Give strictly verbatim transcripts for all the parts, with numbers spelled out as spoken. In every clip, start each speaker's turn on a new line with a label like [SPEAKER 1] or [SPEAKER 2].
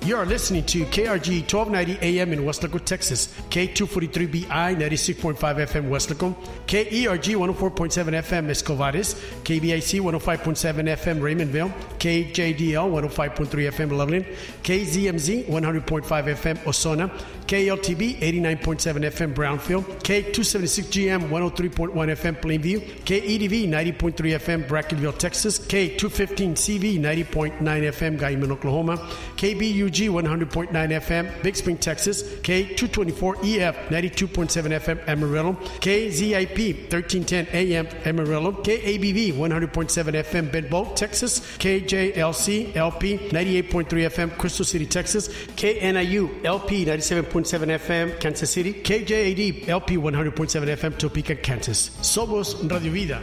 [SPEAKER 1] You are listening to K R G twelve ninety A M in Weslaco, Texas, K two forty-three B I ninety-six point five F M Weslaco, K E R G one oh four point seven F M Escovares, K B I C one oh five point seven F M Raymondville, K J D L one oh five point three F M Loveland, K Z M Z one hundred point five F M Ozona, K L T B eighty-nine point seven F M Brownfield, K two seventy-six G M one oh three point one F M Plainview, K E D V ninety point three F M Brackenville, Texas, K two fifteen C V ninety point nine F M Guyman, Oklahoma, K B U G one hundred point nine F M Big Spring, Texas, K two twenty-four E F ninety-two point seven F M Amarillo, K Z I P thirteen ten A M Amarillo, K A B V one hundred point seven F M Bedboe, Texas, K J L C L P ninety-eight point three F M Crystal City, Texas, K N I U L P ninety-seven point seven F M Kansas City, K J A D L P one hundred point seven F M Topeka, Kansas. Somos Radio Vida.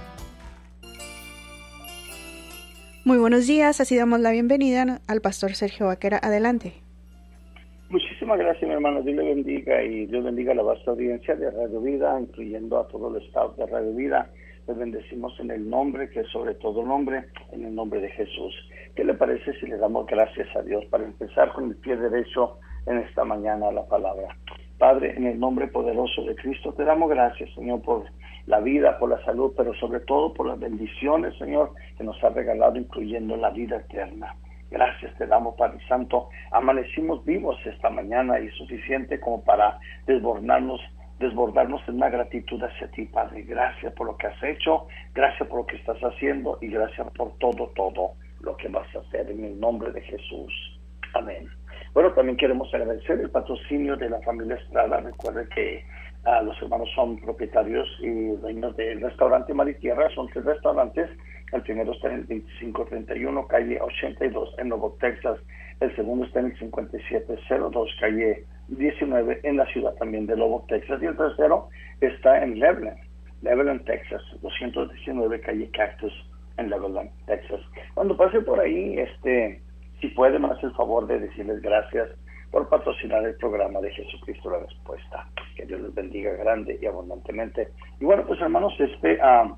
[SPEAKER 2] Muy buenos días, así damos la bienvenida al pastor Sergio Vaquera. Adelante.
[SPEAKER 3] Muchísimas gracias, mi hermano. Dios le bendiga y Dios bendiga a la vasta audiencia de Radio Vida, incluyendo a todo el staff de Radio Vida. Les bendecimos en el nombre, que es sobre todo nombre, en el nombre de Jesús. ¿Qué le parece si le damos gracias a Dios para empezar con el pie derecho en esta mañana la palabra? Padre, en el nombre poderoso de Cristo, te damos gracias, Señor, por la vida, por la salud, pero sobre todo por las bendiciones, Señor, que nos ha regalado, incluyendo la vida eterna. Gracias te damos, Padre Santo. Amanecimos vivos esta mañana y suficiente como para desbordarnos, desbordarnos en una gratitud hacia ti, Padre. Gracias por lo que has hecho, gracias por lo que estás haciendo y gracias por todo, todo lo que vas a hacer en el nombre de Jesús. Amén. Bueno, también queremos agradecer el patrocinio de la familia Estrada. Recuerde que uh, los hermanos son propietarios y dueños del restaurante Mar y Tierra. Son tres restaurantes. El primero está en el veinticinco treinta y uno, calle ochenta y dos, en Lubbock, Texas. El segundo está en el cincuenta y siete cero dos, calle diecinueve, en la ciudad también de Lubbock, Texas. Y el tercero está en Leveland, Leveland, Texas, doscientos diecinueve, calle Cactus, en Leveland, Texas. Cuando pase por ahí, este... si pueden, me hace el favor de decirles gracias por patrocinar el programa de Jesucristo la Respuesta. Que Dios les bendiga grande y abundantemente. Y bueno, pues hermanos, este um,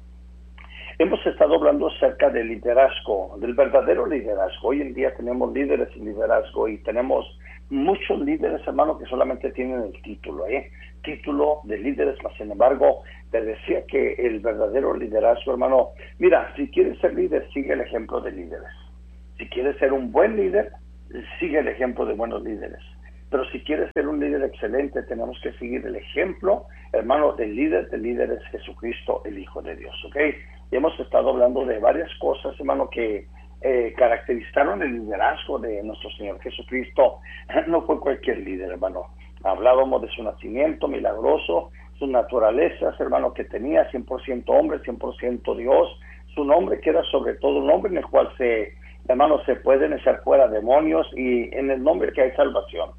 [SPEAKER 3] hemos estado hablando acerca del liderazgo, del verdadero liderazgo. Hoy en día tenemos líderes en liderazgo y tenemos muchos líderes, hermanos, que solamente tienen el título, ¿eh? Título de líderes, mas sin embargo, te decía que el verdadero liderazgo, hermano, mira, si quieres ser líder, sigue el ejemplo de líderes. Si quieres ser un buen líder, sigue el ejemplo de buenos líderes. Pero si quieres ser un líder excelente, tenemos que seguir el ejemplo, hermano, del líder de líderes, Jesucristo, el Hijo de Dios, ¿ok? Y hemos estado hablando de varias cosas, hermano, que eh, caracterizaron el liderazgo de nuestro Señor Jesucristo. No fue cualquier líder, hermano. Hablábamos de su nacimiento milagroso, sus naturalezas, hermano, que tenía cien por ciento hombre, cien por ciento Dios, su nombre que era sobre todo un nombre en el cual se... hermanos, se pueden echar fuera demonios y en el nombre que hay salvación.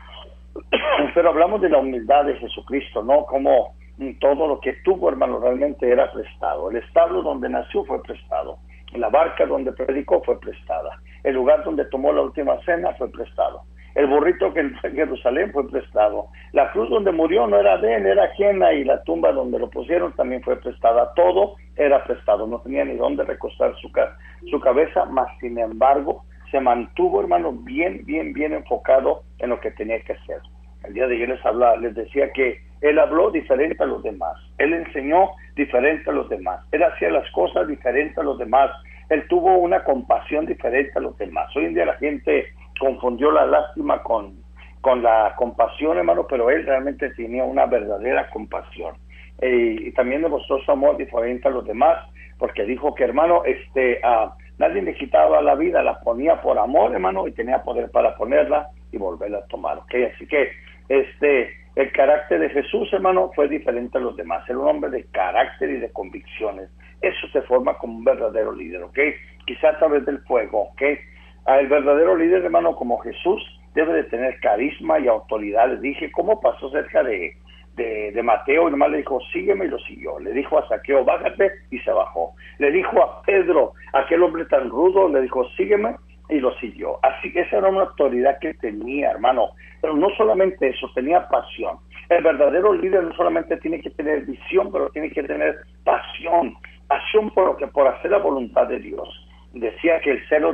[SPEAKER 3] Pero hablamos de la humildad de Jesucristo, ¿no? Como todo lo que tuvo, hermano, realmente era prestado. El establo donde nació fue prestado. La barca donde predicó fue prestada. El lugar donde tomó la última cena fue prestado. El burrito que entró en Jerusalén fue prestado. La cruz donde murió no era de él, era ajena, y la tumba donde lo pusieron también fue prestada. Todo era prestado. No tenía ni dónde recostar su, ca- su cabeza, mas sin embargo se mantuvo, hermano, bien, bien, bien enfocado en lo que tenía que hacer. El día de ayer les hablaba, les decía que él habló diferente a los demás. Él enseñó diferente a los demás. Él hacía las cosas diferente a los demás. Él tuvo una compasión diferente a los demás. Hoy en día la gente confundió la lástima con, con la compasión, hermano, pero él realmente tenía una verdadera compasión. Eh, y también demostró su amor diferente a los demás, porque dijo que, hermano, este, uh, nadie le quitaba la vida, la ponía por amor, hermano, y tenía poder para ponerla y volverla a tomar, ¿ok? Así que, este, el carácter de Jesús, hermano, fue diferente a los demás. Era un hombre de carácter y de convicciones. Eso se forma como un verdadero líder, ¿ok? Quizá a través del fuego, ¿ok? El verdadero líder, hermano, como Jesús, debe de tener carisma y autoridad. Le dije, ¿cómo pasó cerca de, de, de Mateo? Y nomás le dijo, sígueme, y lo siguió. Le dijo a Zaqueo, bájate, y se bajó. Le dijo a Pedro, aquel hombre tan rudo, le dijo, sígueme, y lo siguió. Así que esa era una autoridad que tenía, hermano. Pero no solamente eso, tenía pasión. El verdadero líder no solamente tiene que tener visión, pero tiene que tener pasión. Pasión por lo que por hacer la voluntad de Dios. Decía que el celo de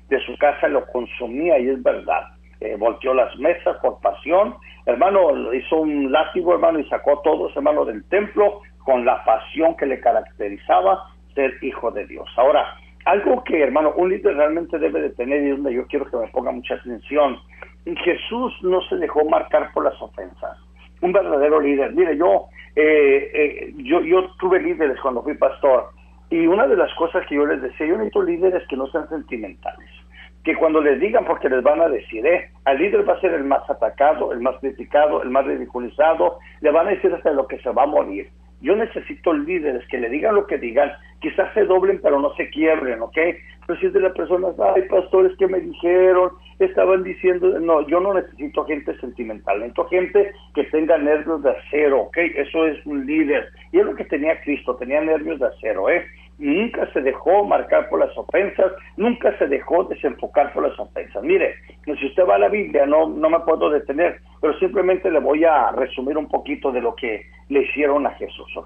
[SPEAKER 3] de su casa lo consumía, y es verdad. Eh, volteó las mesas por pasión, hermano, hizo un látigo, hermano, y sacó a todos, hermano, del templo con la pasión que le caracterizaba ser hijo de Dios. Ahora, algo que, hermano, un líder realmente debe de tener, y donde yo quiero que me ponga mucha atención, Jesús no se dejó marcar por las ofensas. Un verdadero líder. Mire, yo, eh, eh, yo, yo tuve líderes cuando fui pastor, y una de las cosas que yo les decía, yo necesito líderes que no sean sentimentales, que cuando les digan, porque les van a decir, eh, al líder va a ser el más atacado, el más criticado, el más ridiculizado, le van a decir hasta lo que se va a morir. Yo necesito líderes que le digan lo que digan, quizás se doblen pero no se quiebren, ¿ok? Pero si es de las personas, ay, pastores, que me dijeron, estaban diciendo, no, yo no necesito gente sentimental, necesito gente que tenga nervios de acero, ¿ok? Eso es un líder, y es lo que tenía Cristo, tenía nervios de acero, ¿eh? Nunca se dejó marcar por las ofensas, nunca se dejó desenfocar por las ofensas. Mire, si usted va a la Biblia, no, no me puedo detener, pero simplemente le voy a resumir un poquito de lo que le hicieron a Jesús, ¿ok?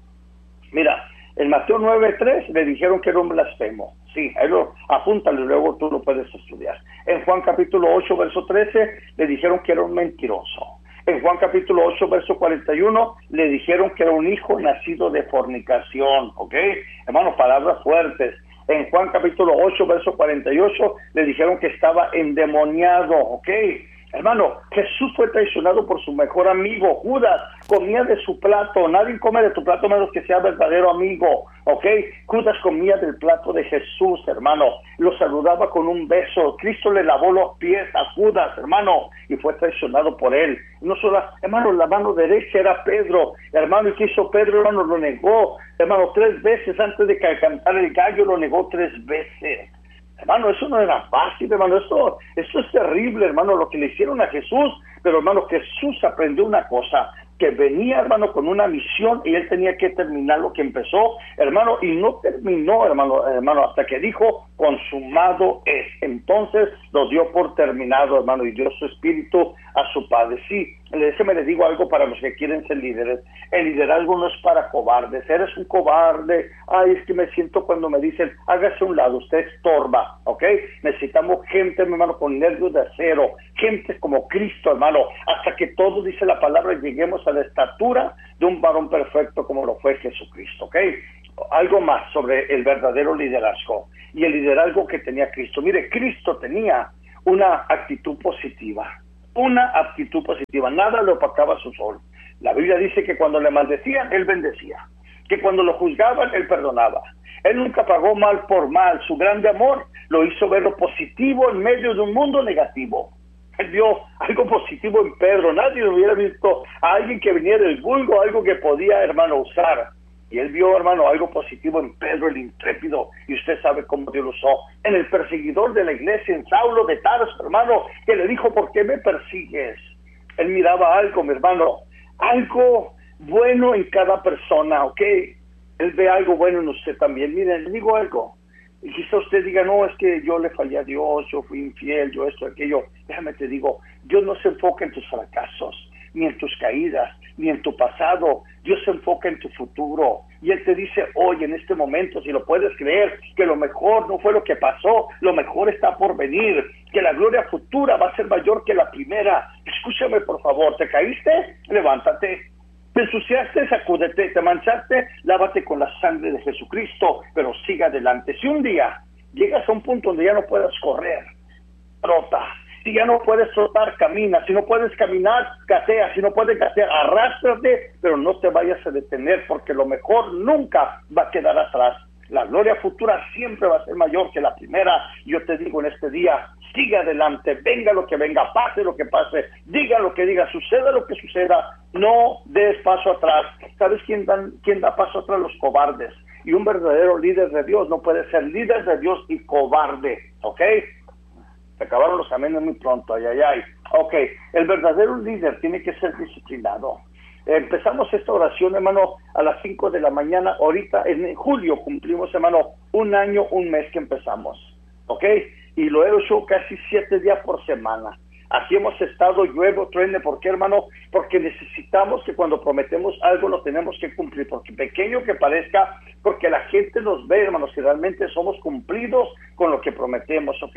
[SPEAKER 3] Mira, en Mateo nueve tres le dijeron que era un blasfemo. Sí, ahí lo, apúntalo y luego tú lo puedes estudiar. En Juan capítulo ocho, verso trece, le dijeron que era un mentiroso. En Juan capítulo ocho, verso cuarenta y uno, le dijeron que era un hijo nacido de fornicación, ¿ok? Hermano, palabras fuertes. En Juan capítulo ocho, verso cuarenta y ocho, le dijeron que estaba endemoniado, ¿ok? Hermano, Jesús fue traicionado por su mejor amigo, Judas, comía de su plato, nadie come de tu plato menos que sea verdadero amigo, ¿ok? Judas comía del plato de Jesús, hermano, lo saludaba con un beso, Cristo le lavó los pies a Judas, hermano, y fue traicionado por él. No solo, hermano, la mano derecha era Pedro, hermano, ¿y qué hizo Pedro? Hermano, lo negó, hermano, tres veces antes de que cantara el gallo, lo negó tres veces. Hermano, eso no era fácil, hermano, eso, eso es terrible, hermano, lo que le hicieron a Jesús, pero hermano, Jesús aprendió una cosa, que venía, hermano, con una misión y él tenía que terminar lo que empezó, hermano, y no terminó, hermano, hermano, hasta que dijo, consumado es. Entonces lo dio por terminado, hermano, y dio su espíritu a su Padre. Sí, déjeme le digo algo para los que quieren ser líderes. El liderazgo no es para cobardes. Eres un cobarde. Ay, es que me siento cuando me dicen, hágase a un lado, usted estorba, ¿ok? Necesitamos gente, hermano, con nervios de acero, gente como Cristo, hermano, hasta que todos, dice la palabra, lleguemos a la estatura de un varón perfecto como lo fue Jesucristo, ¿ok? Algo más sobre el verdadero liderazgo y el liderazgo que tenía Cristo. Mire, Cristo tenía una actitud positiva, una actitud positiva, nada le opacaba su sol. La Biblia dice que cuando le maldecían, él bendecía, que cuando lo juzgaban, él perdonaba. Él nunca pagó mal por mal, su grande amor lo hizo ver lo positivo en medio de un mundo negativo. Él vio algo positivo en Pedro, nadie hubiera visto a alguien que viniera del vulgo, algo que podía, hermano, usar. Y él vio, hermano, algo positivo en Pedro, el intrépido, y usted sabe cómo Dios lo usó. En el perseguidor de la iglesia, en Saulo de Tarso, hermano, que le dijo, ¿por qué me persigues? Él miraba algo, mi hermano, algo bueno en cada persona, ¿ok? Él ve algo bueno en usted también. Miren, le digo algo. Y quizá usted diga, no, es que yo le fallé a Dios, yo fui infiel, yo esto, aquello. Déjame te digo, Dios no se enfoca en tus fracasos, ni en tus caídas, ni en tu pasado. Dios se enfoca en tu futuro. Y Él te dice hoy, en este momento, si lo puedes creer, que lo mejor no fue lo que pasó, lo mejor está por venir, que la gloria futura va a ser mayor que la primera. Escúchame, por favor, ¿te caíste? Levántate. Te ensuciaste, sacúdete, te manchaste, lávate con la sangre de Jesucristo, pero siga adelante. Si un día llegas a un punto donde ya no puedas correr, trota. Si ya no puedes trotar, camina. Si no puedes caminar, gatea. Si no puedes gatear, arrástrate, pero no te vayas a detener, porque lo mejor nunca va a quedar atrás. La gloria futura siempre va a ser mayor que la primera. Yo te digo en este día, sigue adelante, venga lo que venga, pase lo que pase, diga lo que diga, suceda lo que suceda, no des paso atrás. ¿Sabes quién, dan, quién da paso atrás? Los cobardes. Y un verdadero líder de Dios no puede ser líder de Dios y cobarde, ¿ok? Se acabaron los amenes muy pronto, ay, ay, ay. Ok, el verdadero líder tiene que ser disciplinado. Empezamos esta oración, hermano, a las cinco de la mañana. Ahorita, en julio, cumplimos, hermano, un año, un mes que empezamos, ¿ok? Y lo he hecho casi siete días por semana. Aquí hemos estado, llueve, truene. ¿Por qué, hermano? Porque necesitamos que cuando prometemos algo lo tenemos que cumplir, porque pequeño que parezca, porque la gente nos ve, hermanos, si realmente somos cumplidos con lo que prometemos, ¿ok?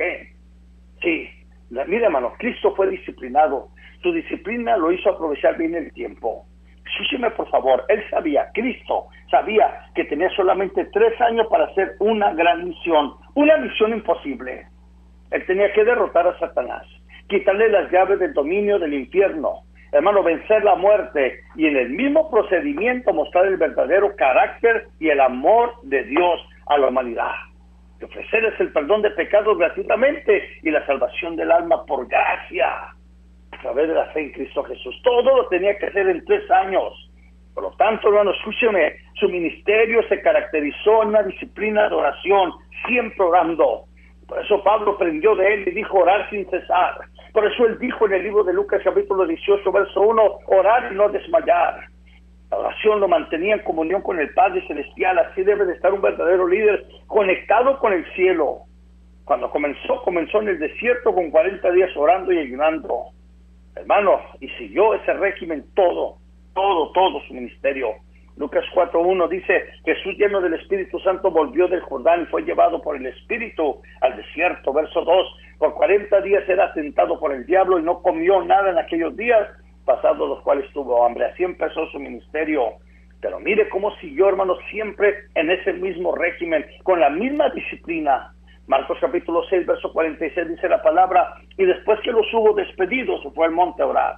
[SPEAKER 3] Sí, la, mira, hermano, Cristo fue disciplinado. Su disciplina lo hizo aprovechar bien el tiempo. Escúcheme, por favor, él sabía, Cristo sabía que tenía solamente tres años para hacer una gran misión, una misión imposible. Él tenía que derrotar a Satanás, quitarle las llaves del dominio del infierno, hermano, vencer la muerte y en el mismo procedimiento mostrar el verdadero carácter y el amor de Dios a la humanidad. De ofrecerles el perdón de pecados gratuitamente y la salvación del alma por gracia, a través de la fe en Cristo Jesús. Todo lo tenía que hacer en tres años. Por lo tanto, hermano, escúcheme, su ministerio se caracterizó en una disciplina de oración, siempre orando. Por eso Pablo aprendió de él y dijo orar sin cesar. Por eso él dijo en el libro de Lucas capítulo dieciocho, verso uno, orar y no desmayar. La oración lo mantenía en comunión con el Padre Celestial. Así debe de estar un verdadero líder conectado con el cielo. Cuando comenzó, comenzó en el desierto con cuarenta días orando y ayunando. Hermano, y siguió ese régimen todo, todo, todo su ministerio. Lucas cuatro uno dice, Jesús lleno del Espíritu Santo volvió del Jordán y fue llevado por el Espíritu al desierto. Verso dos, por cuarenta días era tentado por el diablo y no comió nada en aquellos días, pasados los cuales tuvo hambre. Así empezó su ministerio. Pero mire cómo siguió, hermano, siempre en ese mismo régimen, con la misma disciplina. Marcos capítulo seis, verso cuarenta y seis dice la palabra, y después que los hubo despedidos, se fue al monte a orar.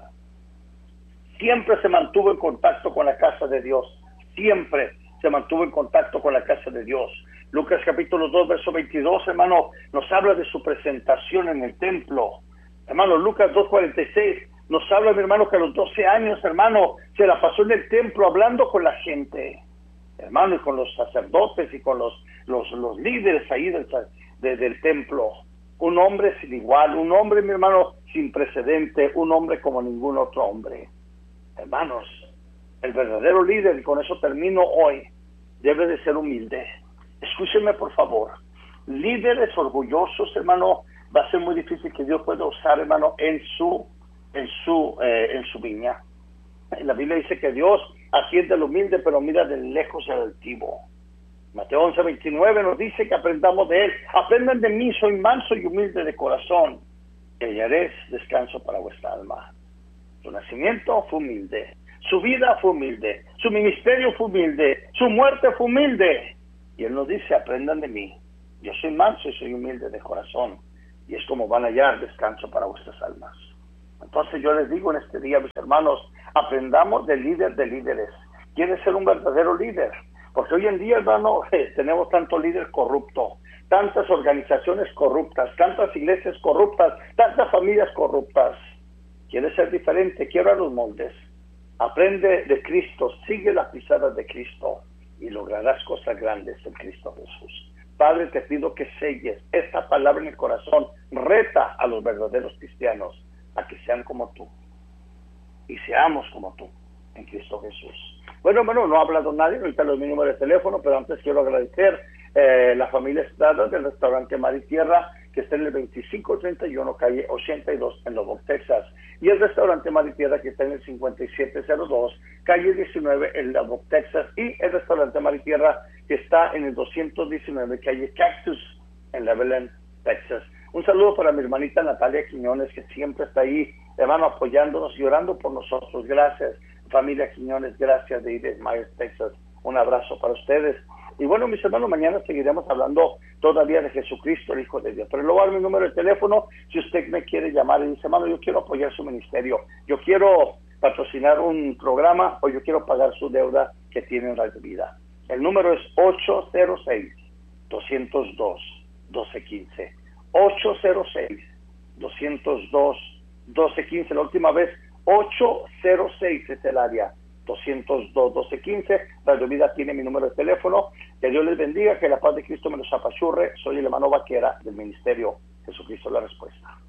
[SPEAKER 3] Siempre se mantuvo en contacto con la casa de Dios. Siempre se mantuvo en contacto con la casa de Dios. Lucas capítulo dos, verso veintidós, hermano, nos habla de su presentación en el templo. Hermano, Lucas dos, cuarenta y seis, nos habla, mi hermano, que a los doce años, hermano, se la pasó en el templo hablando con la gente. Hermano, y con los sacerdotes y con los, los, los líderes ahí del, de, del templo. Un hombre sin igual, un hombre, mi hermano, sin precedente, un hombre como ningún otro hombre. Hermanos, el verdadero líder, y con eso termino hoy, debe de ser humilde. Escúchenme, por favor. Líderes orgullosos, hermano, va a ser muy difícil que Dios pueda usar, hermano, en su, en su, eh, en su viña. La Biblia dice que Dios atiende al humilde, pero mira de lejos al altivo. Mateo once, veintinueve nos dice que aprendamos de él. Aprendan de mí, soy manso y humilde de corazón, y hallaréis descanso para vuestra alma. Su nacimiento fue humilde, su vida fue humilde, su ministerio fue humilde, su muerte fue humilde. Y él nos dice, aprendan de mí, yo soy manso y soy humilde de corazón, y es como van a hallar descanso para vuestras almas. Entonces yo les digo en este día, mis hermanos, aprendamos del líder de líderes. ¿Quiere ser un verdadero líder? Porque hoy en día, hermano, eh, tenemos tanto líder corrupto, tantas organizaciones corruptas, tantas iglesias corruptas, tantas familias corruptas. ¿Quieres ser diferente? Quiebra los moldes. Aprende de Cristo, sigue las pisadas de Cristo y lograrás cosas grandes en Cristo Jesús. Padre, te pido que selles esta palabra en el corazón. Reta a los verdaderos cristianos a que sean como tú y seamos como tú en Cristo Jesús. Bueno, bueno, no ha hablado nadie, ahorita les doy mi número de teléfono, pero antes quiero agradecer eh, la familia Estrada del restaurante Mar y Tierra, que está en el veinticinco treinta y uno, calle ochenta y dos, en Lubbock, Texas. Y el restaurante Mar y Tierra, que está en el cincuenta y siete cero dos, calle diecinueve, en Lubbock, Texas. Y el restaurante Mar y Tierra, que está en el doscientos diecinueve, calle Cactus, en Levelland, Texas. Un saludo para mi hermanita Natalia Quiñones, que siempre está ahí, hermano, apoyándonos y orando por nosotros. Gracias, familia Quiñones, gracias de Edith Myers, Texas. Un abrazo para ustedes. Y bueno, mis hermanos, mañana seguiremos hablando todavía de Jesucristo, el Hijo de Dios. Pero luego, mi número de teléfono, si usted me quiere llamar y dice, hermano, yo quiero apoyar su ministerio, yo quiero patrocinar un programa o yo quiero pagar su deuda que tiene en Radio Vida. El número es ocho cero seis, dos cero dos, uno dos uno cinco. ocho cero seis, dos cero dos, uno dos uno cinco. La última vez, ocho cero seis es el área. dos cero dos, uno dos uno cinco. Radio Vida tiene mi número de teléfono. Que Dios les bendiga, que la paz de Cristo me los apachurre. Soy el hermano Vaquera del Ministerio Jesucristo la Respuesta.